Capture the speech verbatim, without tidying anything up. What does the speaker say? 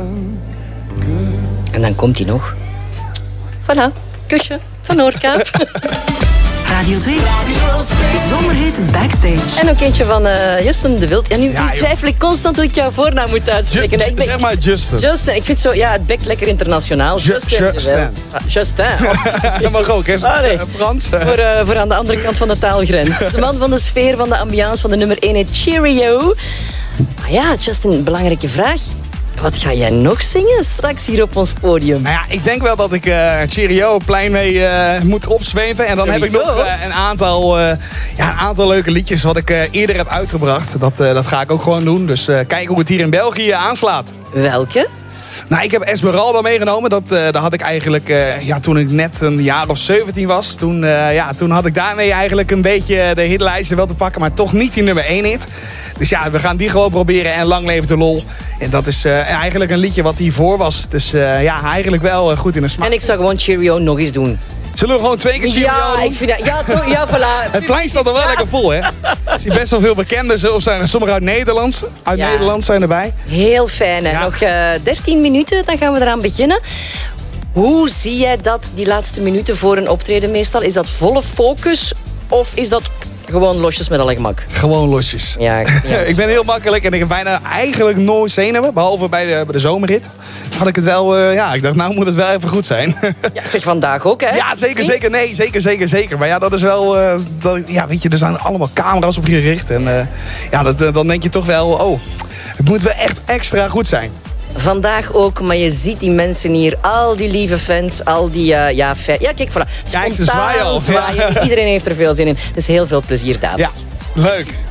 En dan komt hij nog. Voilà, kusje van Noordkaap. Radio twee. Radio twee. Zomerhit Backstage. En ook eentje van uh, Justin de Wild. Ja, nu, ja, nu twijfel ik constant hoe ik jouw voornaam moet uitspreken. Ju- ik ben, zeg maar Justin. Justin, ik vind zo, ja, het bekt lekker internationaal. Ju- Justin de Wild. Ah, Justin. Dat mag ook, hè? Ah, nee. Frans. Voor, uh, voor aan de andere kant van de taalgrens. De man van de sfeer, van de ambiance, van de nummer één heet Cheerio. Maar ja, Justin, belangrijke vraag. Wat ga jij nog zingen straks hier op ons podium? Nou ja, ik denk wel dat ik uh, Cheerio plein mee uh, moet opzwepen. En dan Sowieso. heb ik nog uh, een, aantal, uh, ja, een aantal leuke liedjes wat ik uh, eerder heb uitgebracht. Dat, uh, dat ga ik ook gewoon doen. Dus uh, kijk hoe het hier in België aanslaat. Welke? Nou, ik heb Esmeralda meegenomen. Dat, uh, dat had ik eigenlijk, uh, ja, toen ik net een jaar of zeventien was. Toen, uh, ja, toen had ik daarmee eigenlijk een beetje de hitlijsten wel te pakken. Maar toch niet die nummer één hit. Dus ja, we gaan die gewoon proberen. En lang leven de lol. En dat is uh, eigenlijk een liedje wat hiervoor was. Dus uh, ja, eigenlijk wel uh, goed in de smaak. En ik zou gewoon Cheerio nog eens doen. Zullen we gewoon twee keer Cheerio Ja, doen? ik vind dat... Ja, toch, ja, voilà. Het plein staat er wel Ja. lekker vol, hè? Er zijn best wel veel bekenden. Zelfs zijn er sommigen uit Nederland. Uit Ja. Nederland zijn erbij. Heel fijn. Hè? Ja. Nog uh, dertien minuten, dan gaan we eraan beginnen. Hoe zie jij dat, die laatste minuten voor een optreden meestal? Is dat volle focus of is dat gewoon losjes met alle gemak? Gewoon losjes. Ja, ja. Ik ben heel makkelijk en ik heb bijna eigenlijk nooit zenuwen. Behalve bij de, bij de zomerrit. Had ik het wel, uh, ja, ik dacht nou moet het wel even goed zijn. Ja, zoals vandaag ook, hè? Ja, zeker, zeker. Nee, zeker, zeker, zeker. Maar ja, dat is wel, uh, dat, ja, weet je, er zijn allemaal camera's op gericht. En uh, ja, dat, uh, dan denk je toch wel, oh, het moet wel echt extra goed zijn. Vandaag ook, maar je ziet die mensen hier, al die lieve fans, al die, uh, ja, fa- ja, kijk, voilà. Kijk, ze Spontaan zwaaien al. zwaaien. Ja. Iedereen heeft er veel zin in. Dus heel veel plezier, David. Ja, leuk.